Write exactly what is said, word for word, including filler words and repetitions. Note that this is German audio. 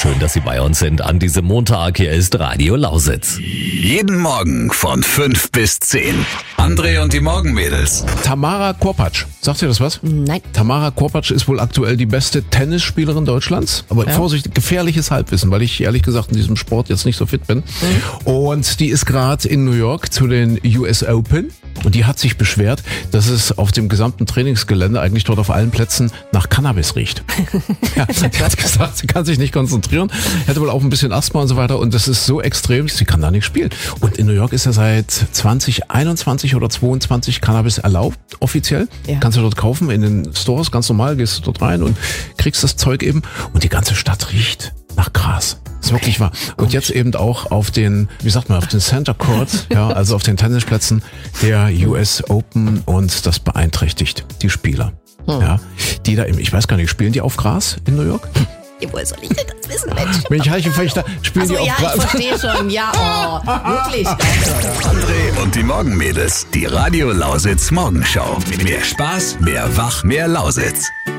Schön, dass Sie bei uns sind an diesem Montag. Hier ist Radio Lausitz. Jeden Morgen von fünf bis zehn. André und die Morgenmädels. Tamara Korpatsch. Sagt ihr das was? Nein. Tamara Korpatsch ist wohl aktuell die beste Tennisspielerin Deutschlands. Aber Ja. Vorsicht, gefährliches Halbwissen, weil ich ehrlich gesagt in diesem Sport jetzt nicht so fit bin. Mhm. Und die ist gerade in New York zu den U S Open. Und die hat sich beschwert, dass es auf dem gesamten Trainingsgelände, eigentlich dort auf allen Plätzen, nach Cannabis riecht. Ja, die hat gesagt, sie kann sich nicht konzentrieren, hätte wohl auch ein bisschen Asthma und so weiter. Und das ist so extrem, sie kann da nicht spielen. Und in New York ist ja seit zwanzig einundzwanzig oder zweiundzwanzig Cannabis erlaubt, offiziell. Ja. Kannst du dort kaufen in den Stores, ganz normal, gehst du dort rein und kriegst das Zeug eben. Und die ganze Stadt riecht nach Gras. Das ist wirklich wahr. Und jetzt eben auch auf den, wie sagt man, auf den Center Courts, ja, also auf den Tennisplätzen der U S Open, und das beeinträchtigt die Spieler. Hm. Ja, die da eben, ich weiß gar nicht, spielen die auf Gras in New York? Woher soll ich denn das wissen, Mensch? Bin ich Heichenfechter, spielen Achso, die auf ja, Gras? ich verstehe schon. Ja, oh, wirklich. André und die Morgenmädels. Die Radio Lausitz Morgenschau. Mehr Spaß, mehr Wach, mehr Lausitz.